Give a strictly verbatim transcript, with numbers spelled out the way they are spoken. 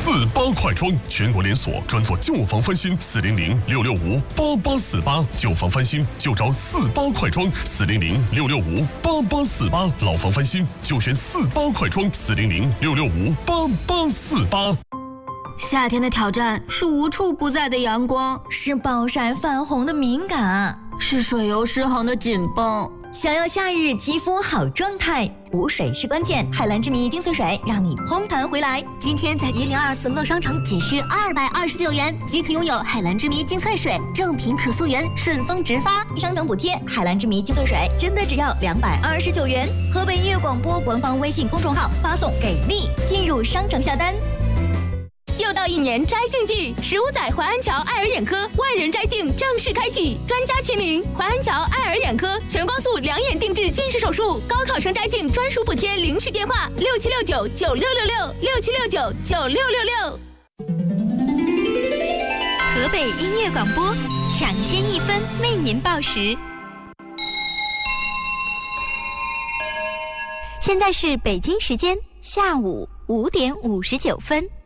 四八快装，全国连锁，专做旧房翻新，四零零六六五八八四八，旧房翻新就找四八快装，四零零六六五八八四八，老房翻新就选四八快装，四零零六六五八八四八。 夏天的挑战是无处不在的阳光， 是暴晒泛红的敏感， 是水油失衡的紧绷。 想要夏日肌肤好状态，补水是关键。海蓝之谜精粹水让你嘭弹回来。 今天在一零二四乐商城仅需二百二十九元即可拥有海蓝之谜精粹水，正品可溯源，顺丰直发， 商城补贴。海蓝之谜精粹水真的只要两百二十九元。河北音乐广播官方微信公众号发送给力进入商城下单。 又到一年摘镜季，十五载淮安桥爱尔眼科万人摘镜正式开启，专家亲临，淮安桥爱尔眼科全光速两眼定制近视手术，高考生摘镜专属补贴，领取电话六七六九九六六六六七六九九六六六。 河北音乐广播，抢先一分为您报时。现在是北京时间下午五点五十九分。